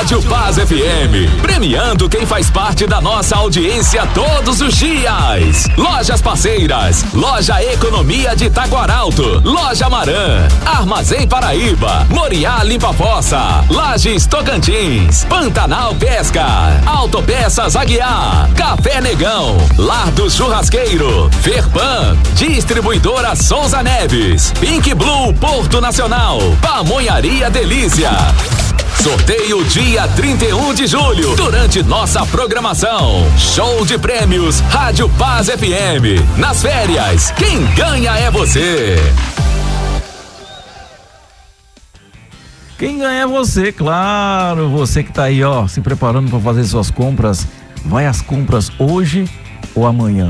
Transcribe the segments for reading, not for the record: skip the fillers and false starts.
Rádio Paz FM, premiando quem faz parte da nossa audiência todos os dias. Lojas parceiras, Loja Economia de Taquaralto, Loja Marã, Armazém Paraíba, Moriá Limpa Fossa, Lages Tocantins, Pantanal Pesca, Autopeças Aguiar, Café Negão, Lar do Churrasqueiro, Ferpan, Distribuidora Souza Neves, Pink Blue Porto Nacional, Pamonharia Delícia. Sorteio dia 31 de julho, durante nossa programação. Show de prêmios Rádio Paz FM. Nas férias, quem ganha é você. Quem ganha é você, claro. Você que tá aí, ó, se preparando para fazer suas compras. Vai às compras hoje ou amanhã?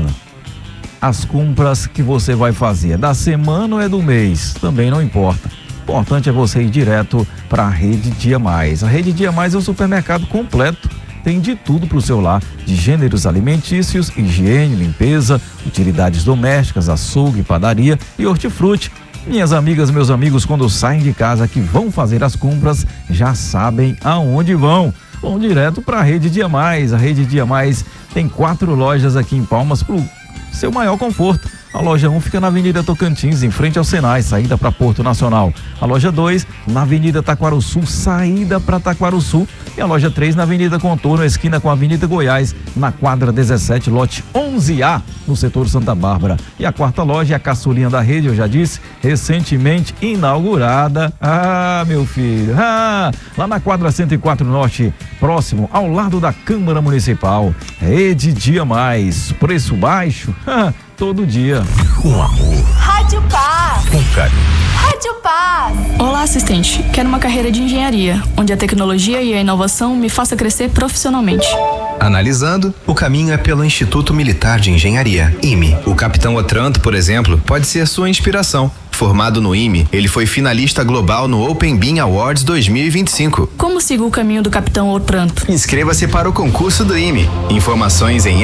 As compras que você vai fazer, é da semana ou é do mês? Também não importa. O importante é você ir direto para a Rede Dia Mais. A Rede Dia Mais é um supermercado completo. Tem de tudo para o seu lar, de gêneros alimentícios, higiene, limpeza, utilidades domésticas, açougue, padaria e hortifruti. Minhas amigas, meus amigos, quando saem de casa que vão fazer as compras, já sabem aonde vão. Vão direto para a Rede Dia Mais. A Rede Dia Mais tem 4 lojas aqui em Palmas para o seu maior conforto. A loja 1 fica na Avenida Tocantins, em frente ao Senai, saída para Porto Nacional. A loja 2, na Avenida Taquaruçu, saída para Taquaruçu. E a loja 3, na Avenida Contorno, esquina com a Avenida Goiás, na quadra 17, lote 11A, no setor Santa Bárbara. E a 4ª loja é a caçulinha da rede, eu já disse, recentemente inaugurada. Ah, meu filho, lá na quadra 104 Norte, próximo ao lado da Câmara Municipal. Rede Dia Mais, preço baixo, todo dia. Com amor. Rádio Paz. Com carinho. Rádio Paz. Olá, assistente. Quero uma carreira de engenharia, onde a tecnologia e a inovação me faça crescer profissionalmente. Analisando, o caminho é pelo Instituto Militar de Engenharia, IME. O capitão Otranto, por exemplo, pode ser sua inspiração. Formado no IME, ele foi finalista global no Open Bean Awards 2025. Como sigo o caminho do capitão Otranto? Inscreva-se para o concurso do IME. Informações em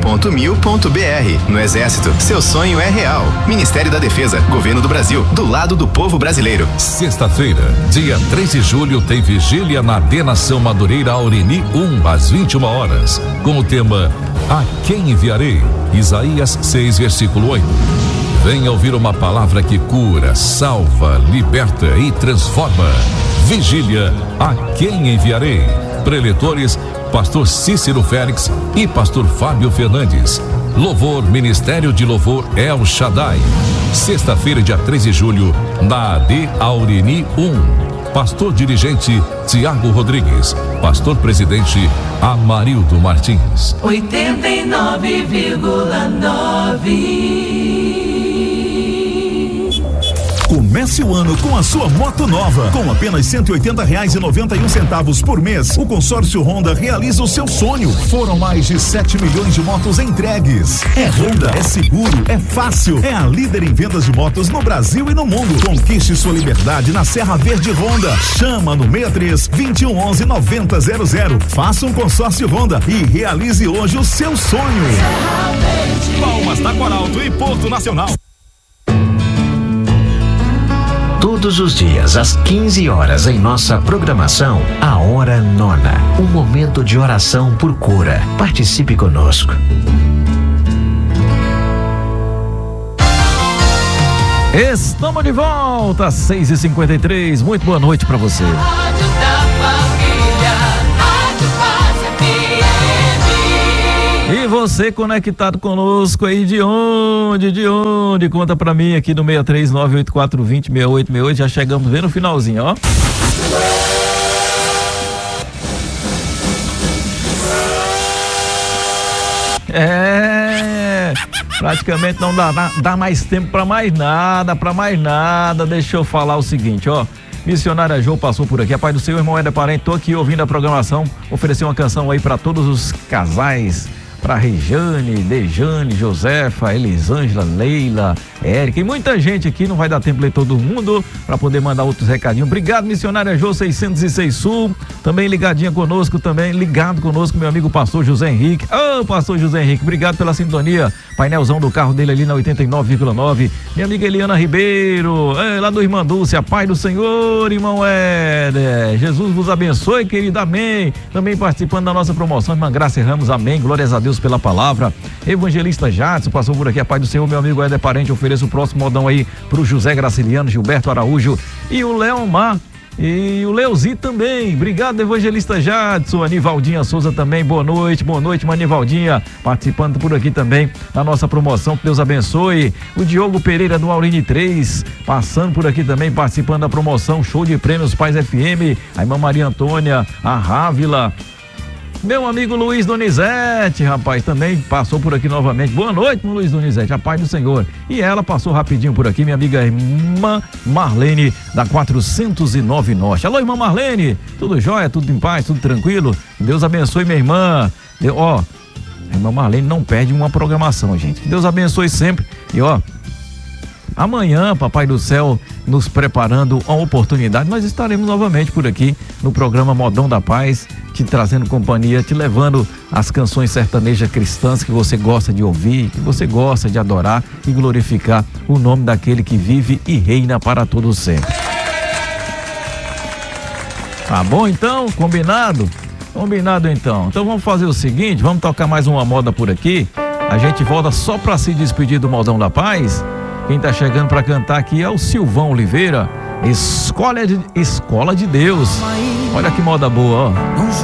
eb.mil.br. No Exército, seu sonho é real. Ministério da Defesa, Governo do Brasil, do lado do povo brasileiro. Sexta-feira, dia 3 de julho, tem vigília na Denação Madureira Aureni 1, às 21 horas, com o tema A Quem Enviarei? Isaías 6, versículo 8. Venha ouvir uma palavra que cura, salva, liberta e transforma. Vigília, a quem enviarei? Preletores, pastor Cícero Félix e pastor Fábio Fernandes. Louvor, Ministério de Louvor El Shaddai. Sexta-feira, dia 3 de julho, na AD Aureni 1. Pastor dirigente Tiago Rodrigues. Pastor presidente Amarildo Martins. 89,9. Comece o ano com a sua moto nova. Com apenas R$180,91 por mês, o consórcio Honda realiza o seu sonho. Foram mais de 7 milhões de motos entregues. É Honda, é seguro, é fácil. É a líder em vendas de motos no Brasil e no mundo. Conquiste sua liberdade na Serra Verde Honda. Chama no 63 2111 9000. Faça um consórcio Honda e realize hoje o seu sonho. Palmas, Taquaralto e Porto Nacional. Todos os dias, às 15 horas, em nossa programação, a Hora Nona. Um momento de oração por cura. Participe conosco. Estamos de volta, 6h53. Muito boa noite pra você. Rádio da Família, Rádio Paz FM. E você conectado conosco aí de onde? Conta pra mim aqui no 63984206868. Já chegamos bem no finalzinho, ó. Praticamente não dá mais tempo pra mais nada. Deixa eu falar o seguinte, ó. Missionária Jo passou por aqui. A paz do Senhor, irmão Éder Parente, tô aqui ouvindo a programação, oferecer uma canção aí pra todos os casais para Rejane, Dejane, Josefa, Elisângela, Leila, Érica e muita gente aqui, não vai dar tempo de ler todo mundo, para poder mandar outros recadinhos. Obrigado, missionária Jô 606 Sul, também ligadinha conosco, também ligado conosco, meu amigo pastor José Henrique. Ô, pastor José Henrique, obrigado pela sintonia, painelzão do carro dele ali na 89,9. Minha amiga Eliana Ribeiro, lá do Irmã Dulce, a paz do Senhor, irmão Éder. Jesus vos abençoe, querida, amém. Também participando da nossa promoção, irmã Graça Ramos, amém. Glórias a Deus pela palavra. Evangelista Jadson passou por aqui, a paz do Senhor, meu amigo Éder Parente. Ofereço o próximo modão aí pro José Graciliano, Gilberto Araújo e o Leomar. E o Leozito também, obrigado, Evangelista Jadson. Anivaldinha Souza também, boa noite, Manivaldinha, participando por aqui também da nossa promoção, que Deus abençoe. O Diogo Pereira do Aurine 3, passando por aqui também, participando da promoção, show de prêmios Paz FM, a irmã Maria Antônia, a Rávila. Meu amigo Luiz Donizete, rapaz, também passou por aqui novamente. Boa noite, Luiz Donizete, a paz do Senhor. E ela passou rapidinho por aqui, minha amiga irmã Marlene, da 409 Norte. Alô, irmã Marlene, tudo jóia, tudo em paz, tudo tranquilo? Deus abençoe, minha irmã. A irmã Marlene não perde uma programação, gente. Deus abençoe sempre. E amanhã, Papai do Céu, nos preparando uma oportunidade, nós estaremos novamente por aqui no programa Modão da Paz, te trazendo companhia, te levando as canções sertanejas cristãs que você gosta de ouvir, que você gosta de adorar e glorificar o nome daquele que vive e reina para todo sempre. Tá bom então? Combinado? Combinado então. Então vamos fazer o seguinte, vamos tocar mais uma moda por aqui. A gente volta só para se despedir do Modão da Paz. Quem tá chegando para cantar aqui é o Silvão Oliveira, Escola de Deus. Olha que moda boa, ó.